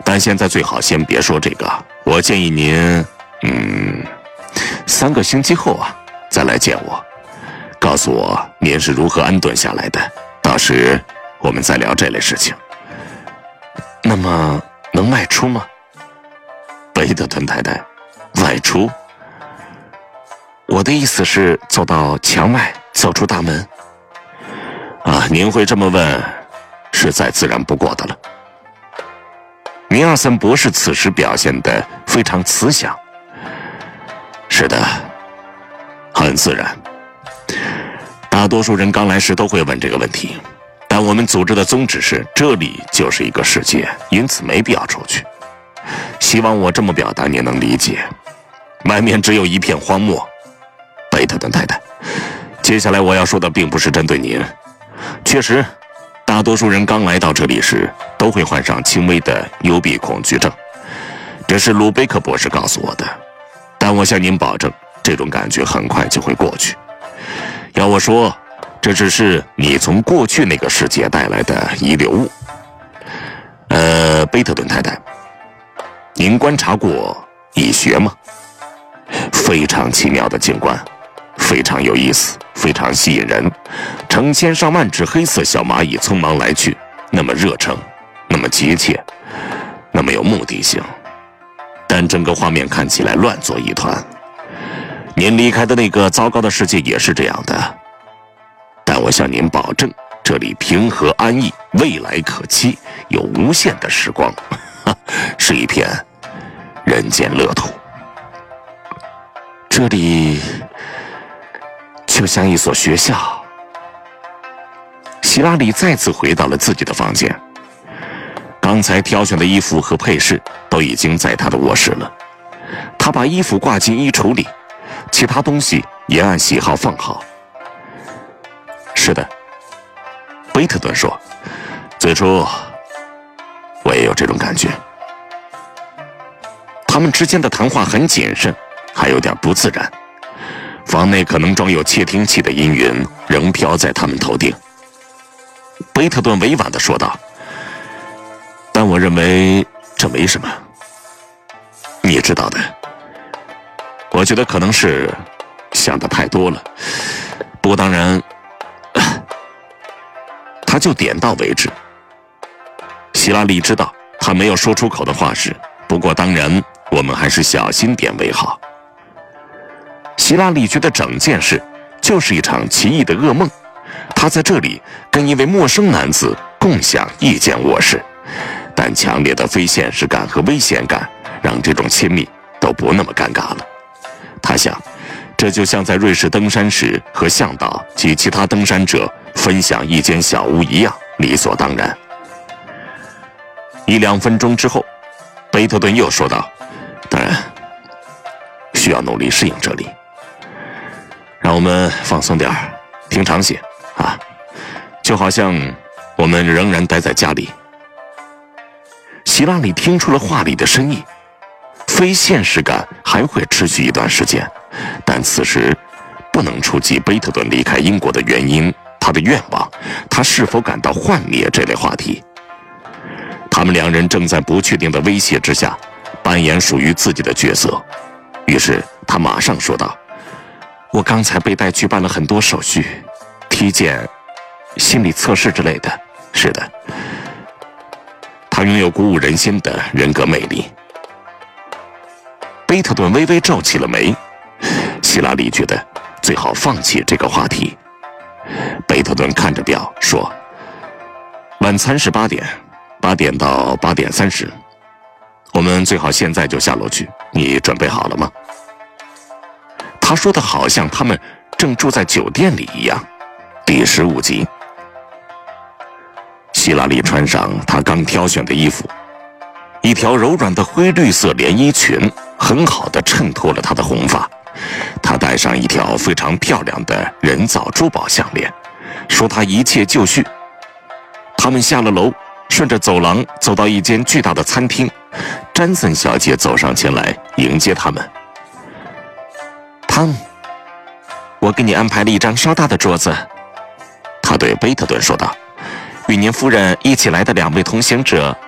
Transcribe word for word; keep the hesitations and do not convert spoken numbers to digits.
但现在最好先别说这个，我建议您，嗯，三个星期后啊，再来见我，告诉我您是如何安顿下来的，到时我们再聊这类事情。那么能外出吗？贝特顿太太，外出？我的意思是走到墙外，走出大门。啊，您会这么问，是再自然不过的了。尼尔森博士此时表现得非常慈祥。是的，很自然。大多数人刚来时都会问这个问题，但我们组织的宗旨是，这里就是一个世界，因此没必要出去。希望我这么表达您能理解。外面只有一片荒漠。贝特顿太太，接下来我要说的并不是针对您。确实，大多数人刚来到这里时都会患上轻微的幽闭恐惧症，这是鲁贝克博士告诉我的。但我向您保证，这种感觉很快就会过去。要我说，这只是你从过去那个世界带来的遗留物。呃，贝特顿太太，您观察过蚁穴吗？非常奇妙的景观，非常有意思，非常吸引人。成千上万只黑色小蚂蚁匆忙来去，那么热诚，那么急切，那么有目的性。但整个画面看起来乱作一团。您离开的那个糟糕的世界也是这样的。但我向您保证，这里平和安逸，未来可期，有无限的时光，是一片人间乐土。这里就像一所学校。希拉里再次回到了自己的房间，刚才挑选的衣服和配饰都已经在他的卧室了。他把衣服挂进衣橱里，其他东西也按喜好放好。是的，贝特顿说，最初我也有这种感觉。他们之间的谈话很谨慎，还有点不自然。房内可能装有窃听器的阴云仍飘在他们头顶。贝特顿委婉地说道，但我认为这没什么。你知道的，我觉得可能是想的太多了。不过当然，他就点到为止。希拉里知道他没有说出口的话是，不过当然我们还是小心点为好。希拉里觉得整件事就是一场奇异的噩梦，他在这里跟一位陌生男子共享一间卧室，但强烈的非现实感和危险感让这种亲密都不那么尴尬了。他想，这就像在瑞士登山时和向导及其他登山者分享一间小屋一样理所当然。一两分钟之后，贝特顿又说道，当然需要努力适应这里，让我们放松点儿，平常些啊，就好像我们仍然待在家里。希拉里听出了话里的深意，非现实感还会持续一段时间，但此时不能触及贝特顿离开英国的原因，他的愿望，他是否感到幻灭这类话题。他们两人正在不确定的威胁之下扮演属于自己的角色。于是他马上说道，我刚才被带去办了很多手续，体检、心理测试之类的。是的，他拥有鼓舞人心的人格魅力。贝特顿微微皱起了眉，希拉里觉得最好放弃这个话题。贝特顿看着表说，晚餐是八点，八点到八点三十，我们最好现在就下楼去，你准备好了吗？他说的好像他们正住在酒店里一样。第十五集，希拉里穿上她刚挑选的衣服，一条柔软的灰绿色连衣裙很好地衬托了她的红发。她戴上一条非常漂亮的人造珠宝项链，说她一切就绪。他们下了楼，顺着走廊走到一间巨大的餐厅，詹森小姐走上前来迎接他们。汤，我给你安排了一张稍大的桌子，他对贝特顿说道，与您夫人一起来的两位同行者